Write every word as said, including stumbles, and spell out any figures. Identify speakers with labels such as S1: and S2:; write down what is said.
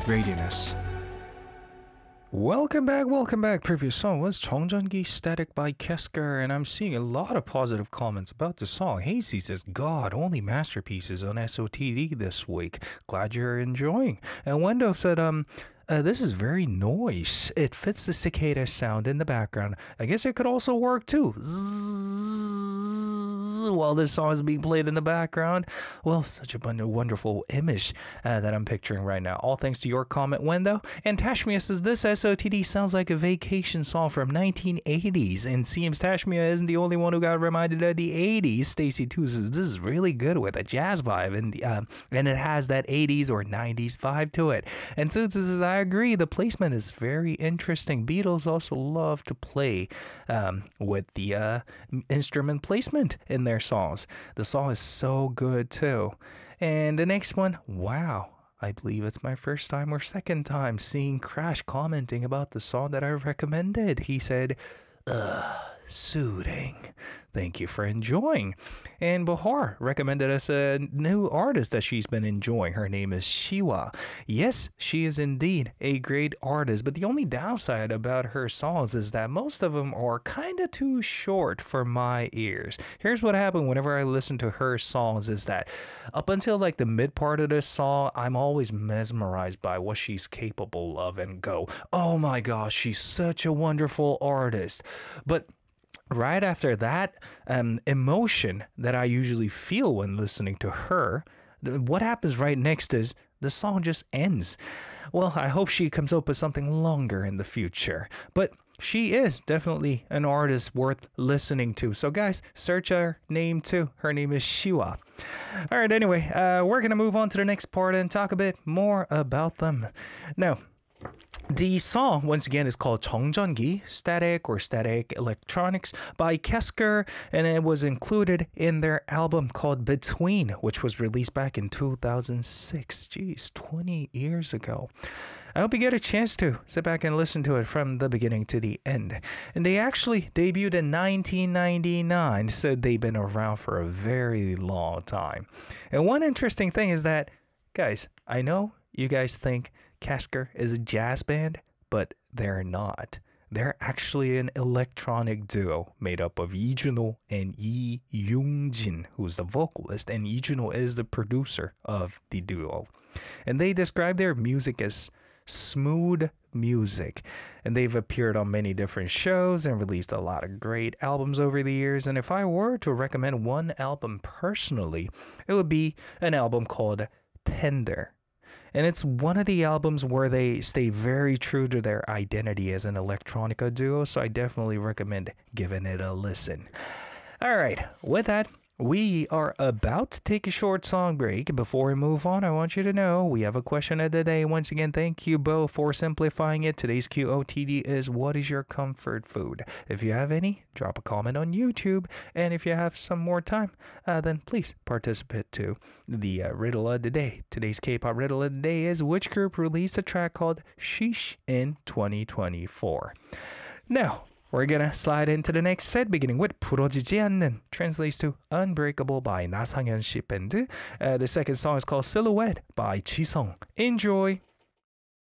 S1: Radiance. Welcome back, welcome back. Previous song was 정전기 Static by Kesker, and I'm seeing a lot of positive comments about the song. Hazy says, God, only masterpieces on S O T D this week. Glad you're enjoying. And Wendo said, um, uh, this is very noise. It fits the cicada sound in the background. I guess it could also work too. Zzz, while this song is being played in the background. Well, such a wonderful image uh, that I'm picturing right now. All thanks to your comment, Wendo. And Tashmia says, this S O T D sounds like a vacation song from nineteen eighties. And seems Tashmia isn't the only one who got reminded of the eighties. Stacy too says, this is really good with a jazz vibe. And, uh, and it has that eighties or nineties vibe to it. And Suits says, I agree. The placement is very interesting. Beatles also love to play um, with the uh, instrument placement in their songs. The song is so good too. And the next one, wow. I believe it's my first time or second time seeing Crash commenting about the song that I recommended. He said, ugh, soothing. Thank you for enjoying. And Bahar recommended us a new artist that she's been enjoying. Her name is Shiwa. Yes, she is indeed a great artist, but the only downside about her songs is that most of them are kind of too short for my ears. Here's what happened whenever I listen to her songs is that up until like the mid part of this song, I'm always mesmerized by what she's capable of and go, oh my gosh, she's such a wonderful artist. But right after that um, emotion that I usually feel when listening to her, what happens right next is the song just ends. Well, I hope she comes up with something longer in the future. But she is definitely an artist worth listening to. So guys, search her name too. Her name is Shiwa. All right, anyway, uh, we're going to move on to the next part and talk a bit more about them. Now, the song, once again, is called 정전기, Static or Static Electronics by Kesker, and it was included in their album called Between, which was released back in two thousand six. Jeez, twenty years ago. I hope you get a chance to sit back and listen to it from the beginning to the end. And they actually debuted in nineteen ninety-nine, so they've been around for a very long time. And one interesting thing is that, guys, I know you guys think Kesker is a jazz band, but they're not. They're actually an electronic duo made up of Lee Juno and Lee Yoongjin, who's the vocalist, and Lee Juno is the producer of the duo. And they describe their music as smooth music, and they've appeared on many different shows and released a lot of great albums over the years. And if I were to recommend one album personally, it would be an album called Tender. And it's one of the albums where they stay very true to their identity as an electronica duo, so I definitely recommend giving it a listen. All right, with that, we are about to take a short song break. Before we move on, I want you to know we have a question of the day. Once again, thank you, Bo, for simplifying it. Today's Q O T D is, what is your comfort food? If you have any, drop a comment on YouTube. And if you have some more time, uh, then please participate to the uh, riddle of the day. Today's K-pop riddle of the day is, which group released a track called Sheesh in twenty twenty-four? Now, we're gonna slide into the next set, beginning with 부러지지 않는, translates to Unbreakable by 나상현 씨 밴드. Uh, the second song is called Silhouette by Jisung. Enjoy!